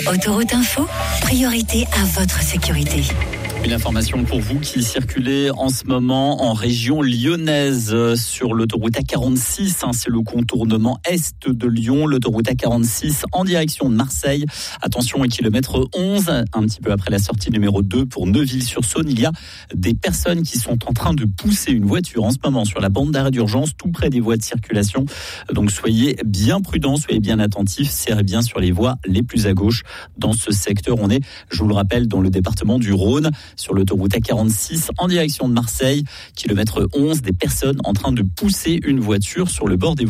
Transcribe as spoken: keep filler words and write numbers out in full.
Autoroute Info, priorité à votre sécurité. Une information pour vous qui circulez en ce moment en région lyonnaise sur l'autoroute A quarante-six. Hein, c'est le contournement est de Lyon, l'autoroute A quarante-six en direction de Marseille. Attention, au kilomètre onze, un petit peu après la sortie numéro deux pour Neuville-sur-Saône. Il y a des personnes qui sont en train de pousser une voiture en ce moment sur la bande d'arrêt d'urgence, tout près des voies de circulation. Donc soyez bien prudents, soyez bien attentifs, serrez bien sur les voies les plus à gauche. Dans ce secteur, on est, je vous le rappelle, dans le département du Rhône, sur l'autoroute A quarante-six en direction de Marseille, kilomètre onze, des personnes en train de pousser une voiture sur le bord des voies.